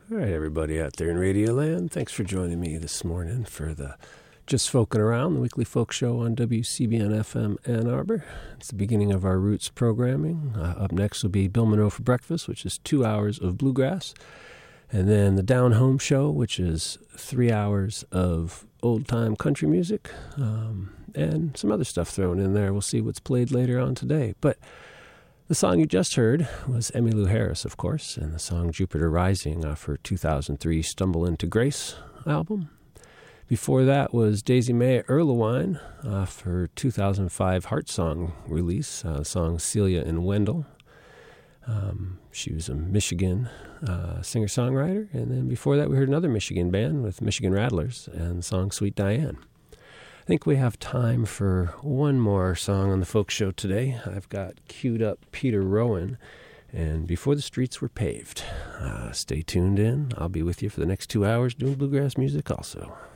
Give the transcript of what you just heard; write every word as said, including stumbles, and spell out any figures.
All right, everybody out there in Radio Land, thanks for joining me this morning for the Just Folkin' Around, the weekly folk show on W C B N F M Ann Arbor. It's the beginning of our Roots programming. Uh, up next will be Bill Monroe for Breakfast, which is two hours of bluegrass. And then the Down Home Show, which is three hours of old-time country music, um, and some other stuff thrown in there. We'll see what's played later on today. But the song you just heard was Emmylou Harris, of course, and the song Jupiter Rising off her two thousand three Stumble Into Grace album. Before that was Daisy Mae Erlewine off her two thousand five Heart Song release, uh, the song Celia and Wendell. Um, she was a Michigan uh, singer-songwriter, and then before that we heard another Michigan band with Michigan Rattlers and the song Sweet Diane. I think we have time for one more song on the folk show today. I've got queued up Peter Rowan and Before the Streets Were Paved. Uh, stay tuned in. I'll be with you for the next two hours doing bluegrass music also.